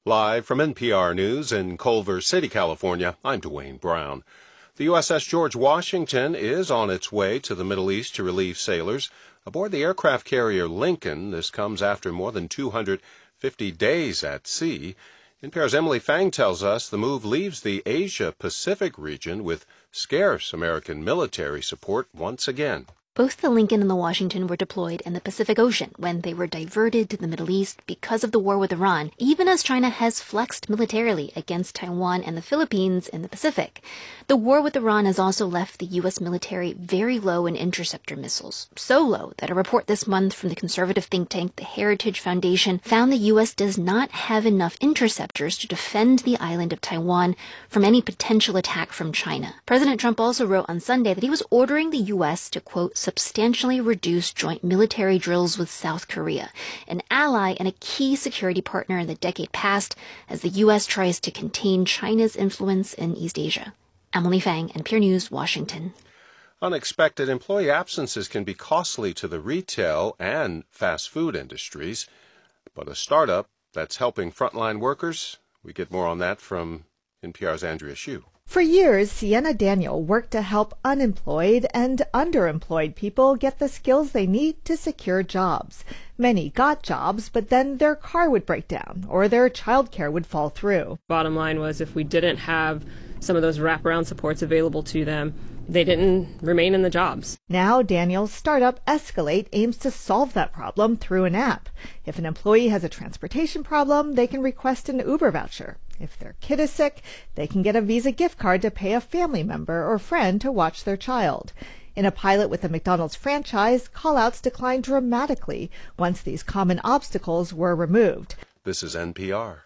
Live from NPR News in Culver City, California, I'm Dwayne Brown. The USS George Washington is on its way to the Middle East to relieve sailors. Aboard the aircraft carrier Lincoln, this comes after more than 250 days at sea. NPR's Emily Fang tells us the move leaves the Asia-Pacific region with scarce American military support once again. Both the Lincoln and the Washington were deployed in the Pacific Ocean when they were diverted to the Middle East because of the war with Iran, even as China has flexed militarily against Taiwan and the Philippines in the Pacific. The war with Iran has also left the U.S. military very low in interceptor missiles, so low that a report this month from the conservative think tank, the Heritage Foundation, found the U.S. does not have enough interceptors to defend the island of Taiwan from any potential attack from China. President Trump also wrote on Sunday that he was ordering the U.S. to, quote, substantially reduce joint military drills with South Korea, an ally and a key security partner in the decade past as the U.S. tries to contain China's influence in East Asia. Emily Fang, NPR News, Washington. Unexpected employee absences can be costly to the retail and fast food industries, but a startup that's helping frontline workers, we get more on that from NPR's Andrea Hsu. For years, Sienna Daniel worked to help unemployed and underemployed people get the skills they need to secure jobs. Many got jobs, but then their car would break down or their childcare would fall through. Bottom line was if we didn't have some of those wraparound supports available to them, they didn't remain in the jobs. Now, Daniel's startup Escalate aims to solve that problem through an app. If an employee has a transportation problem, they can request an Uber voucher. If their kid is sick, they can get a Visa gift card to pay a family member or friend to watch their child. In a pilot with the McDonald's franchise, call-outs declined dramatically once these common obstacles were removed. This is NPR.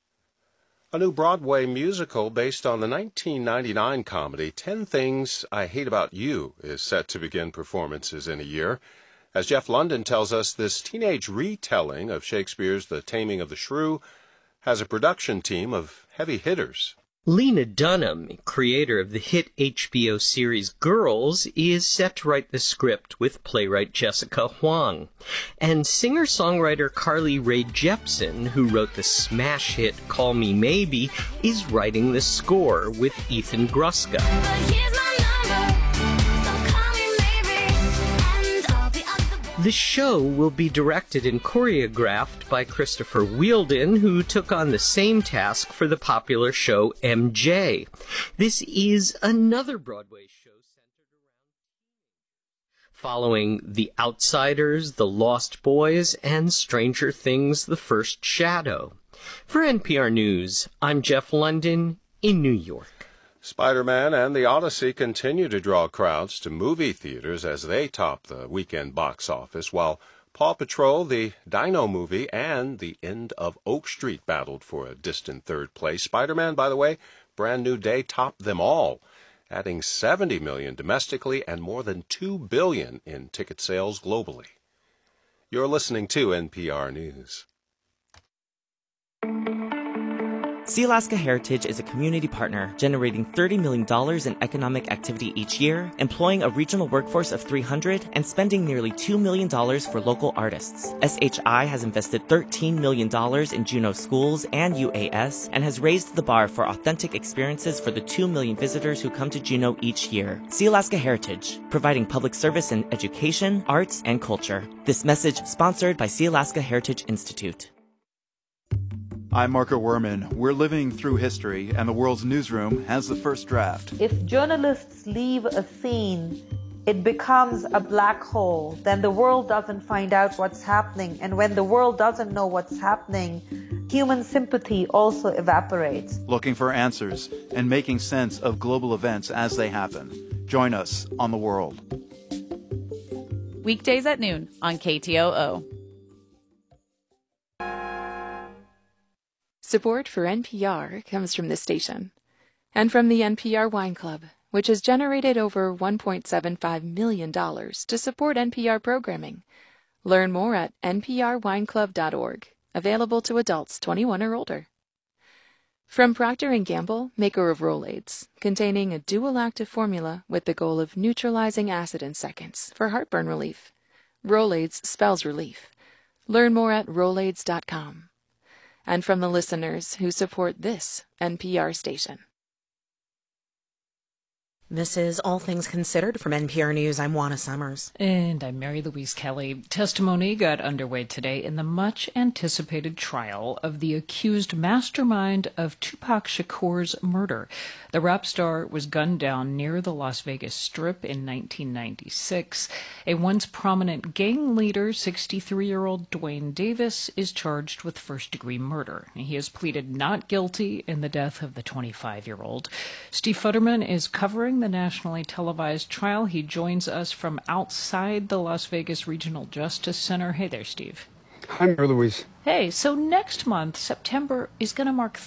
A new Broadway musical based on the 1999 comedy 10 Things I Hate About You is set to begin performances in a year. As Jeff London tells us, this teenage retelling of Shakespeare's The Taming of the Shrew has a production team of heavy hitters. Lena Dunham, creator of the hit HBO series Girls, is set to write the script with playwright Jessica Huang. And singer-songwriter Carly Rae Jepsen, who wrote the smash hit Call Me Maybe, is writing the score with Ethan Gruska. The show will be directed and choreographed by Christopher Wheeldon, who took on the same task for the popular show MJ. This is another Broadway show centered around following The Outsiders, The Lost Boys, and Stranger Things, The First Shadow. For NPR News, I'm Jeff London in New York. Spider-Man and The Odyssey continue to draw crowds to movie theaters as they top the weekend box office, while Paw Patrol, the Dino movie, and The End of Oak Street battled for a distant third place. Spider-Man, by the way, Brand New Day topped them all, adding $70 million domestically and more than $2 billion in ticket sales globally. You're listening to NPR News. Sealaska Heritage is a community partner generating $30 million in economic activity each year, employing a regional workforce of 300, and spending nearly $2 million for local artists. SHI has invested $13 million in Juneau schools and UAS and has raised the bar for authentic experiences for the 2 million visitors who come to Juneau each year. Sealaska Heritage, providing public service in education, arts, and culture. This message sponsored by Sealaska Heritage Institute. I'm Marco Werman. We're living through history, and the world's newsroom has the first draft. If journalists leave a scene, it becomes a black hole. Then the world doesn't find out what's happening. And when the world doesn't know what's happening, human sympathy also evaporates. Looking for answers and making sense of global events as they happen. Join us on The World. Weekdays at noon on KTOO. Support for NPR comes from this station and from the NPR Wine Club, which has generated over $1.75 million to support NPR programming. Learn more at nprwineclub.org, available to adults 21 or older. From Procter & Gamble, maker of Rolaids, containing a dual-active formula with the goal of neutralizing acid in seconds for heartburn relief. Rolaids spells relief. Learn more at Rolaids.com. and from the listeners who support this NPR station. This is All Things Considered from NPR News. I'm Juana Summers. And I'm Mary Louise Kelly. Testimony got underway today in the much-anticipated trial of the accused mastermind of Tupac Shakur's murder. The rap star was gunned down near the Las Vegas Strip in 1996. A once prominent gang leader, 63-year-old Dwayne Davis, is charged with first-degree murder. He has pleaded not guilty in the death of the 25-year-old. Steve Futterman is covering the nationally televised trial. He joins us from outside the Las Vegas Regional Justice Center. Hey there, Steve. Hi, Mary Louise. Hey, so next month, September, is going to mark